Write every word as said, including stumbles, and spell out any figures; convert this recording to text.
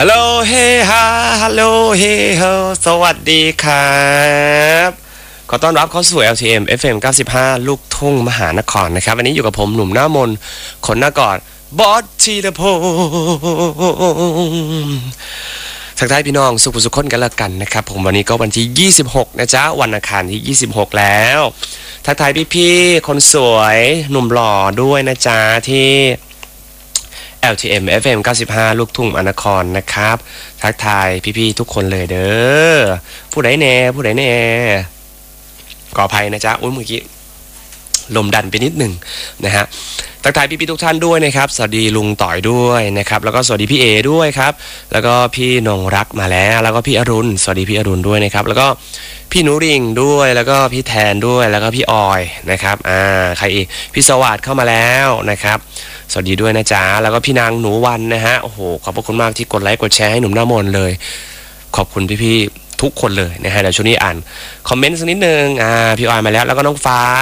ฮัลโหลเฮฮาฮัลโหลเฮโฮสวัสดีครับขอต้อนรับเข้าสู่ แอล ที เอ็ม เอฟ เอ็ม เก้าสิบห้า ลูกทุ่งมหานครนะครับวันนี้อยู่กับผมหนุ่มหน้ามนขนหน้ากอดบอสธีรพงศ์ทักทายพี่น้องสุขสุขคนกันละกันนะครับผมวันนี้ก็วันที่ยี่สิบหกนะจ๊ะวันอังคารที่ยี่สิบหกแล้วทักทายพี่ๆคนสวยหนุ่มหล่อด้วยนะจ๊ะที่ แอล ที เอ็ม เอฟ เอ็ม เก้าสิบห้า ลูกทุ่งมหานครนะครับทักทายพี่ๆทุกคนเลยเด้อผู้ใดแน่ผู้ใดแน่ขออภัยนะจ๊ะอุ้ยเมื่อกี้ลมดันไปนิดหนึ่งนะฮะทักทายพี่ๆทุกท่านด้วยนะครับสวัสดีลุงต่อยด้วยนะครับแล้วก็สวัสดีพี่เอด้วยครับแล้วก็พี่นงรักมาแล้วแล้วก็พี่อรุณสวัสดีพี่อรุณด้วยนะครับแล้วก็พี่นุริงด้วยแล้วก็พี่แทนด้วยแล้วก็พี่ออยนะครับอ่าใครอีกพี่สวัสดิ์เข้ามาแล้วนะครับสวัสดีด้วยนะจ๊ะแล้วก็พี่นางหนูวันนะฮะโอ้โหขอบพระคุณมากที่กดไลค์กดแชร์ให้หนุ่มหน้ามนเลยขอบคุณพี่ๆทุกคนเลยนะฮะเดี๋ยวช่วงนี้อ่านคอมเมนต์สักนิดนึงอ่าพี่ออยมาแล้วแล้วก็น้องฟ้า